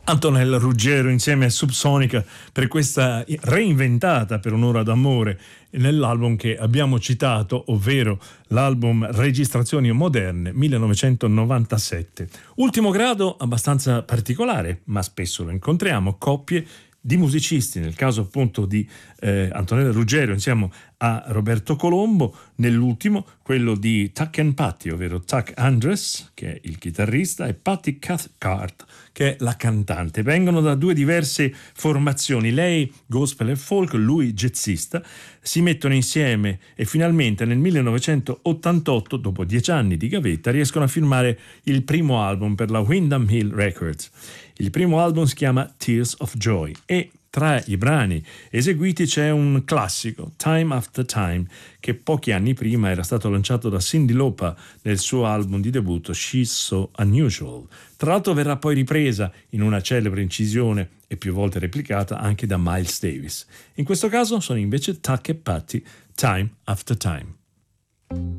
Antonella Ruggero insieme a Subsonica per questa reinventata Per un'ora d'amore nell'album che abbiamo citato, ovvero l'album Registrazioni moderne 1997. Ultimo grado abbastanza particolare, ma spesso lo incontriamo, coppie di musicisti, nel caso appunto di Antonella Ruggero insieme a Roberto Colombo, nell'ultimo quello di Tuck and Patti, ovvero Tuck Andres, che è il chitarrista, e Patti Cathcart, che è la cantante. Vengono da due diverse formazioni, lei gospel e folk, lui jazzista. Si mettono insieme e finalmente nel 1988, dopo 10 anni di gavetta, riescono a firmare il primo album per la Windham Hill Records. Il primo album si chiama Tears of Joy e tra i brani eseguiti c'è un classico, Time After Time, che pochi anni prima era stato lanciato da Cyndi Lauper nel suo album di debutto She's So Unusual. Tra l'altro verrà poi ripresa in una celebre incisione e più volte replicata anche da Miles Davis. In questo caso sono invece Tuck e Patti, Time After Time.